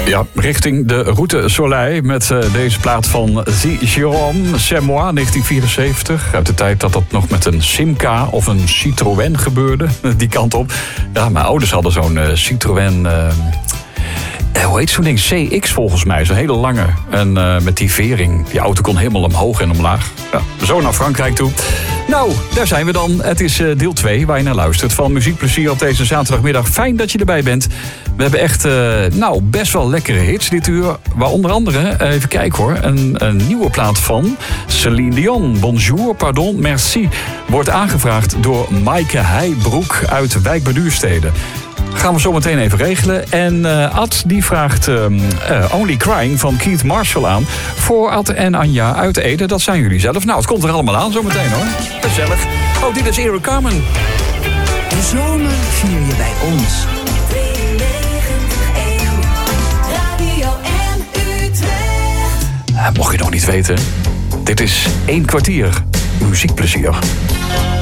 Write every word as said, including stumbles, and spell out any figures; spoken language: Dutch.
Ja, richting de Route Soleil met uh, deze plaat van The Jérôme, C'est moi, negentien vierenzeventig. Uit de tijd dat dat nog met een Simca of een Citroën gebeurde, die kant op. Ja, mijn ouders hadden zo'n uh, Citroën... Uh, hoe heet zo'n ding? C X volgens mij, zo'n hele lange. En uh, met die vering, die auto kon helemaal omhoog en omlaag. Ja, zo naar Frankrijk toe. Nou, daar zijn we dan. Het is uh, deel twee waar je naar luistert van Muziekplezier op deze zaterdagmiddag. Fijn dat je erbij bent. We hebben echt, uh, nou, best wel lekkere hits dit uur. Waar onder andere, uh, even kijken hoor, een, een nieuwe plaat van Céline Dion. Bonjour, pardon, merci. Wordt aangevraagd door Maaike Heijbroek uit Wijk bij Duurstede. Gaan we zo meteen even regelen. En uh, Ad die vraagt uh, uh, Only Crying van Keith Marshall aan. Voor Ad en Anja uit Ede. Dat zijn jullie zelf. Nou, het komt er allemaal aan zo meteen hoor. Gezellig. Oh, dit is Eric Carmen. De zomer vier je bij ons. Radio en Utrecht. Uh, mocht je nog niet weten. Dit is één kwartier muziekplezier.